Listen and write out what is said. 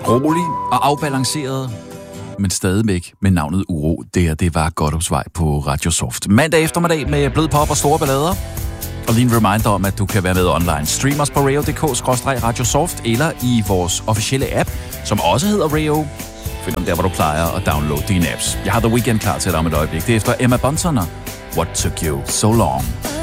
Rolig og afbalanceret, men stadigvæk med navnet Uro. Det var Godthåbsvej på Radio Soft. Mandag eftermiddag med blød pop og store ballader. Og lige en reminder om, at du kan være med online. Stream os på rayo.dk/radiosoft eller i vores officielle app, som også hedder Rayo. Find dem der, hvor du plejer at downloade dine apps. Jeg har The Weeknd klar til dig om et øjeblik. Det er efter Emma Bunton og What Took You So Long.